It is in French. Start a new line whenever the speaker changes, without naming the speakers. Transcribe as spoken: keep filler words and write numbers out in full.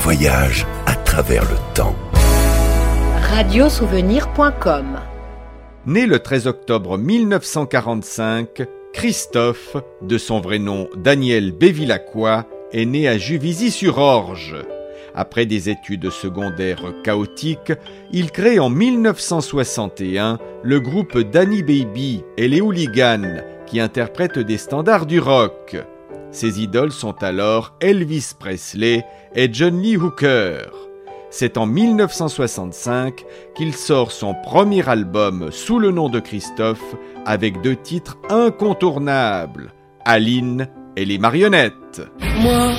voyage à travers le temps.
radiosouvenir point com.
Né le treize octobre mille neuf cent quarante-cinq, Christophe, de son vrai nom Daniel Bevilacqua, est né à Juvisy-sur-Orge. Après des études secondaires chaotiques, il crée en mille neuf cent soixante et un le groupe Danny Baby et les Hooligans, qui interprètent des standards du rock. Ses idoles sont alors Elvis Presley et John Lee Hooker. C'est en mille neuf cent soixante-cinq qu'il sort son premier album sous le nom de Christophe, avec deux titres incontournables, Aline et les marionnettes.
Moi